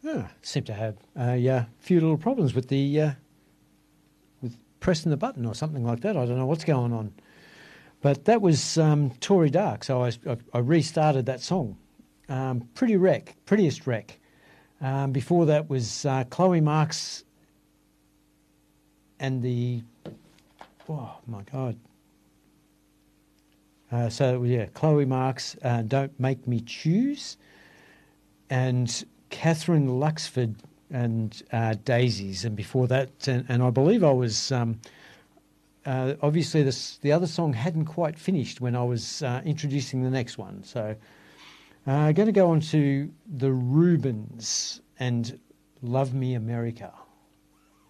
Seem to have a few little problems with the with pressing the button or something like that. I don't know what's going on. But that was Tory Dark, so I restarted that song. Prettiest wreck. Before that was Chloe Marks and the... Oh, my God. Chloe Marks, Don't Make Me Choose, and Catherine Luxford and Daisies. And before that, and I believe I was... obviously, the other song hadn't quite finished when I was introducing the next one. So I'm going to go on to the Rubens and Love Me America.